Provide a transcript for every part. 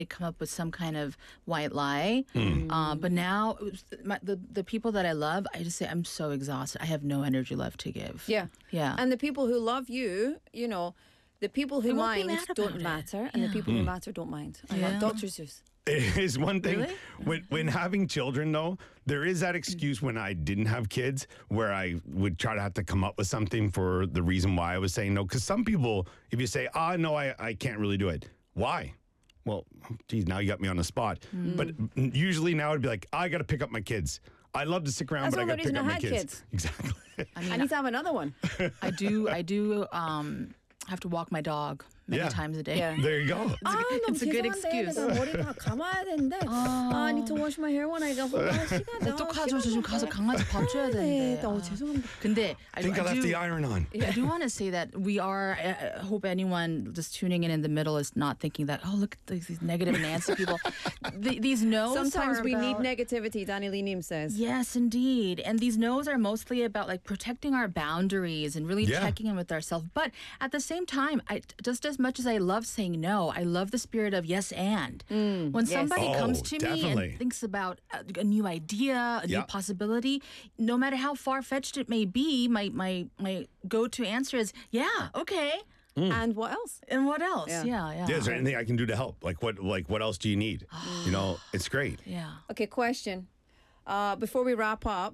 come up with some kind of white lie. But now the people that I love, I just say I'm so exhausted. I have no energy left to give. Yeah. Yeah. And the people who love you, the people who They won't be mind mad about don't it. matter, and the people who matter don't mind. I love Dr. Zeus. It is one thing Really? when having children, though, there is that excuse when I didn't have kids where I would try to have to come up with something for the reason why I was saying no. Because some people, if you say, no, I can't really do it. Why? Well, geez, now you got me on the spot. But usually now it'd be like, I got to pick up my kids. I love to stick around, That's but I the got to pick reason up I my had kids. kids. Exactly. I need to have another one. I do have to walk my dog many times a day. Yeah. There you go. It's a good excuse. 머리가 감아야 되는데. I need to wash my hair when I go home. 어떡하죠? 저 지금 가서 강아지 밥 줘야 되는데. 죄송합니다. 근데 I think I left the iron on. I do want to say that we are. I hope anyone just tuning in the middle is not thinking that. Oh, look at these negative Nancy people. These no's. Sometimes we need about, negativity, Danny Lee Neem says. Yes, indeed. And these no's are mostly about like protecting our boundaries and really checking in with ourselves. But at the same time, just as much as I love saying no, I love the spirit of yes and. When somebody comes to me definitely. and thinks about a new idea, a new possibility, no matter how far-fetched it may be, my go-to answer is, yeah, okay. And what else? And what else? Yeah. Yeah. Is there anything I can do to help? Like what else do you need? It's great. Yeah. Okay, question. Before we wrap up,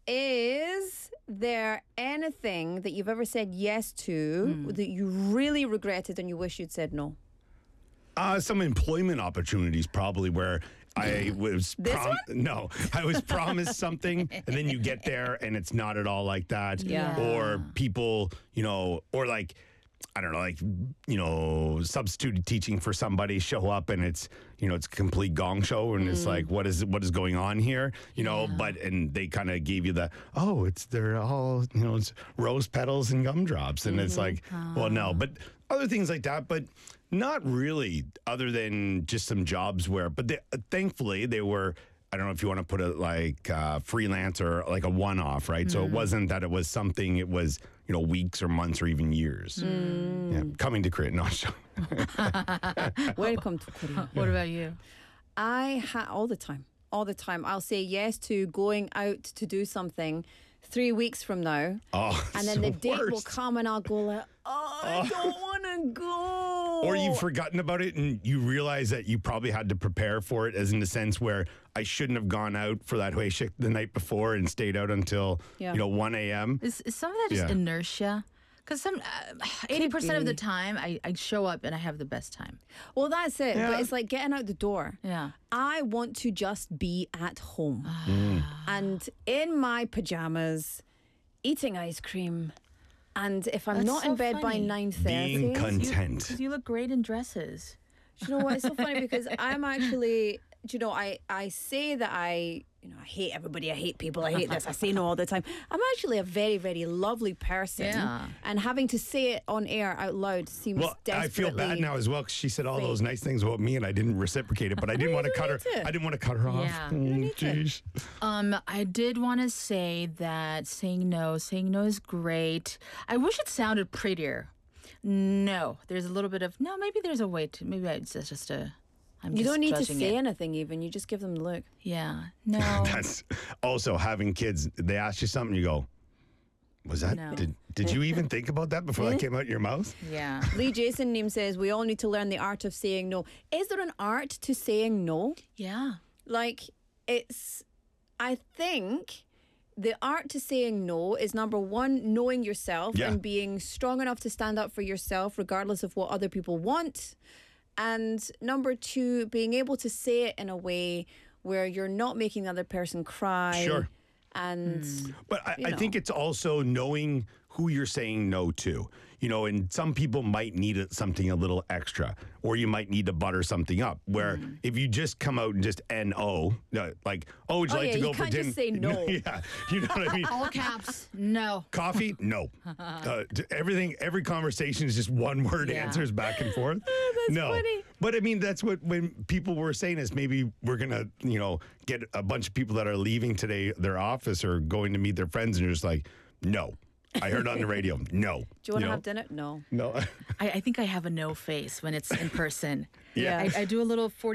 is there anything that you've ever said yes to that you really regretted and you wish you'd said no? Some employment opportunities probably where I was no, I was promised something and then you get there and it's not at all like that. Yeah. Or people, or like I don't know, like substitute teaching for somebody show up and it's it's a complete gong show and it's like what is going on here? But and they kind of gave you they're all it's rose petals and gumdrops and it's like well no, but other things like that, but not really other than just some jobs but thankfully they were, I don't know if you want to put it like freelance or like a one-off, right? So it wasn't that it was something, it was, weeks or months or even years. Yeah, coming to Korea. No, Welcome to Korea. What about you? All the time. I'll say yes to going out to do something 3 weeks from now. And then the date will come and I'll go like, I don't want to go. Or you've forgotten about it and you realize that you probably had to prepare for it, as in the sense where I shouldn't have gone out for that hueshik the night before and stayed out until 1 a.m. Is some of that just inertia? Because 80% of the time, I show up and I have the best time. Well, that's it. But it's like getting out the door. Yeah. I want to just be at home. And in my pajamas, eating ice cream. And if I'm That's not so in bed funny. by 9:30... Being content. Because you look great in dresses. Do you know what? It's so funny because I'm actually... Do you know, I say that I hate everybody, I hate people, I hate this, I say no all the time. I'm actually a very, very lovely person. Yeah. And having to say it on air out loud seems desperately... I feel bad now as well because she said all those nice things about me and I didn't reciprocate it, but I didn't want to cut her. I didn't want to cut her off. Yeah. Jeez. I did want to say that saying no is great. I wish it sounded prettier. No, there's a little bit of, maybe there's a way to, it's just a... You don't need to say it. anything even. You just give them the look. Yeah. No. That's also having kids. They ask you something, you go, was that, No. did you even think about that before that came out your mouth? Yeah. Lee Jason Neem says, we all need to learn the art of saying no. Is there an art to saying no? Yeah. Like, I think the art to saying no is number one, knowing yourself and being strong enough to stand up for yourself regardless of what other people want. And number two, being able to say it in a way where you're not making the other person cry. Sure. And But I think it's also knowing who you're saying no to. And some people might need something a little extra, or you might need to butter something up. Where if you just come out and just N-O, like, would you like to go for dinner? You can't just say no. Yeah, you know what I mean? All caps. No. Coffee? No. Every conversation is just one word answers back and forth. That's funny. But I mean, that's what when people were saying is maybe we're going to, get a bunch of people that are leaving today, their office or going to meet their friends and you're just like, no. I heard on the radio, no. do you want to have dinner? No. No. I think I have a no face when it's in person. Yeah. I do a little 40